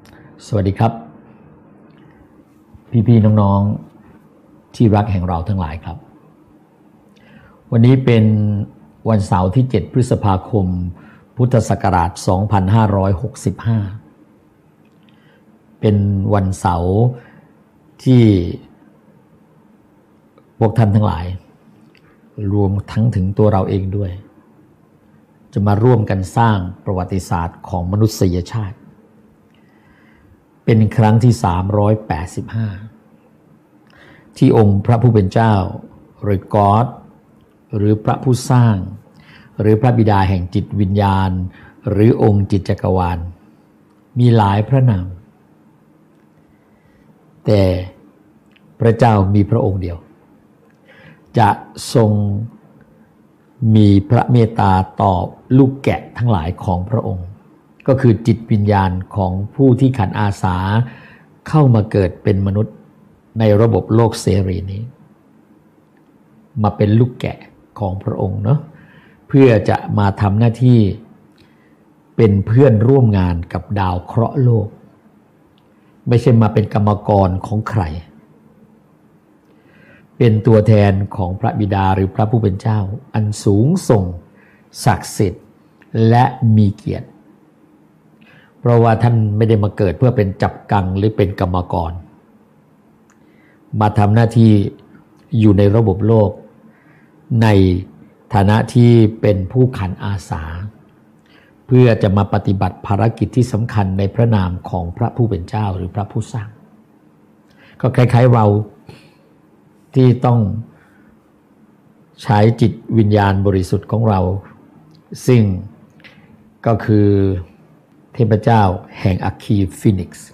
สวัสดีครับพี่ๆน้องๆที่รักแห่งเราทั้งหลายครับวันนี้เป็นวันเสาร์ที่7พฤษภาคมพุทธศักราช2565เป็นวันเสาร์ที่พวกท่านทั้งหลายรวมทั้งถึงตัวเราเองด้วยจะมาร่วมกันสร้างประวัติศาสตร์ของมนุษยชาติเป็นครั้งที่385ที่องค์พระผู้เป็นเจ้าหรือ God หรือพระผู้สร้างหรือพระบิดาแห่งจิตวิญญาณหรือองค์จิตจักรวาลมีหลายพระนามแต่พระเจ้ามีพระองค์เดียวจะทรงมีพระเมตตาต่อลูกแกะทั้งหลายของพระองค์ก็คือจิตวิญญาณของผู้ที่ขันอาสาเข้ามาเกิดเป็นมนุษย์ในระบบโลกเสรีนี้มาเป็นลูกแกะของพระองค์เนาะเพื่อจะมาทำหน้าที่เป็นเพื่อนร่วมงานกับดาวเคราะห์โลกไม่ใช่มาเป็นกรรมกรของใครเป็นตัวแทนของพระบิดาหรือพระผู้เป็นเจ้าอันสูงส่งศักดิ์สิทธิ์และมีเกียรติเพราะว่าท่านไม่ได้มาเกิดเพื่อเป็นจับกังหรือเป็นกรรมกรมาทำหน้าที่อยู่ในระบบโลกในฐานะที่เป็นผู้ขันอาสาเพื่อจะมาปฏิบัติภารกิจที่สำคัญในพระนามของพระผู้เป็นเจ้าหรือพระผู้สร้างก็คล้ายๆเราที่ต้องใช้จิตวิญญาณบริสุทธิ์ของเราซึ่งก็คือเทพเจ้าแห่งอัคคีฟินิกซ์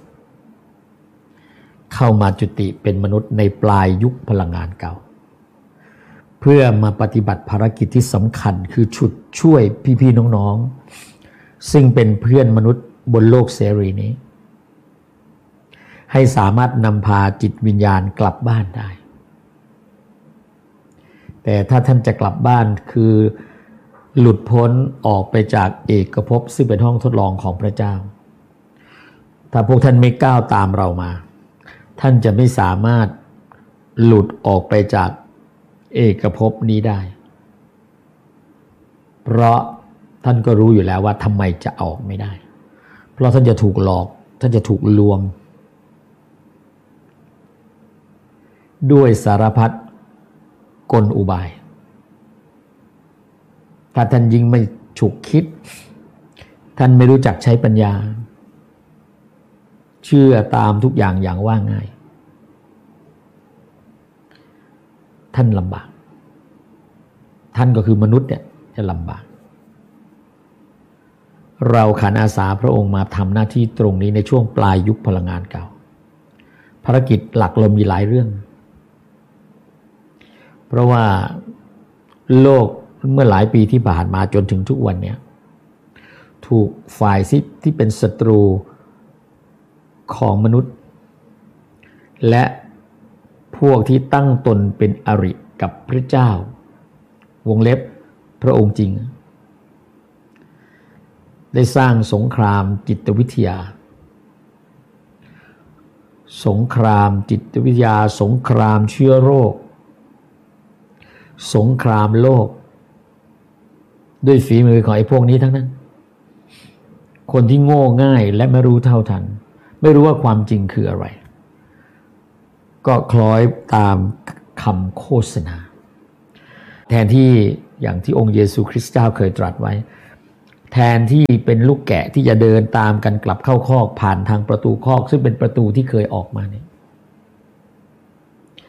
เข้ามาจุติเป็นมนุษย์ในปลายยุคพลังงานเก่าเพื่อมาปฏิบัติภารกิจที่สำคัญคือฉุดช่วยพี่ๆน้องๆซึ่งเป็นเพื่อนมนุษย์บนโลกเสรีนี้ให้สามารถนำพาจิตวิญญาณกลับบ้านได้แต่ถ้าท่านจะกลับบ้านคือหลุดพ้นออกไปจากเอกภพซึ่งเป็นห้องทดลองของพระเจ้าถ้าพวกท่านไม่ก้าวตามเรามาท่านจะไม่สามารถหลุดออกไปจากเอกภพนี้ได้เพราะท่านก็รู้อยู่แล้วว่าทำไมจะออกไม่ได้เพราะท่านจะถูกหลอกท่านจะถูกลวงด้วยสารพัดกลอุบายถ้าท่านยิ่งไม่ฉุกคิดท่านไม่รู้จักใช้ปัญญาเชื่อตามทุกอย่างอย่างว่าง่ายท่านลำบากท่านก็คือมนุษย์เนี่ยจะลำบากเราขันอาสาพระองค์มาทำหน้าที่ตรงนี้ในช่วงปลายยุคพลังงานเก่าภารกิจหลักเรามีหลายเรื่องเพราะว่าโลกเมื่อหลายปีที่ผ่านมาจนถึงทุกวันนี้ถูกฝ่ายที่เป็นศัตรูของมนุษย์และพวกที่ตั้งตนเป็นอริกับพระเจ้าวงเล็บพระองค์จริงได้สร้างสงครามจิตวิทยาสงครามจิตวิทยาสงครามเชื้อโรคสงครามโลกด้วยฝีมือของไอ้พวกนี้ทั้งนั้นคนที่โง่ง่ายและไม่รู้เท่าทันไม่รู้ว่าความจริงคืออะไรก็คล้อยตามคำโฆษณาแทนที่อย่างที่องค์เยซูคริสต์เจ้าเคยตรัสไว้แทนที่เป็นลูกแกะที่จะเดินตามกันกลับเข้าคอกผ่านทางประตูคอกซึ่งเป็นประตูที่เคยออกมาเนี่ย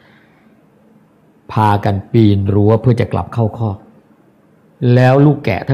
พากันปีนรั้วเพื่อจะกลับเข้าคอกแล้วลูกแกะ